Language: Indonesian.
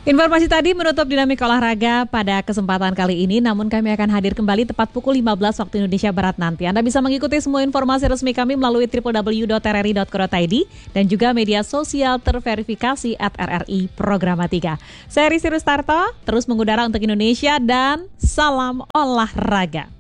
Informasi tadi menutup dinamik olahraga pada kesempatan kali ini, namun kami akan hadir kembali tepat pukul 15 waktu Indonesia Barat nanti. Anda bisa mengikuti semua informasi resmi kami melalui www.rri.co.id dan juga media sosial terverifikasi @RRI Programa 3. Saya Rizky Rustarto, terus mengudara untuk Indonesia dan salam olahraga.